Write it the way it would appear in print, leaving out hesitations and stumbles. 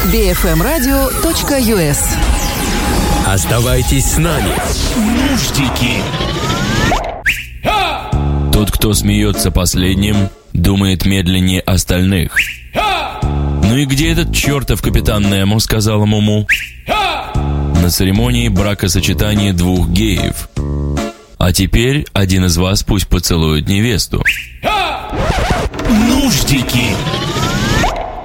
bfmradio.us. Оставайтесь с нами. Нуждики. Тот, кто смеется последним, думает медленнее остальных. «Ну и где этот чертов капитан Немо?» — сказала Муму. «На церемонии бракосочетания двух геев. А теперь один из вас пусть поцелует невесту». Нуждики.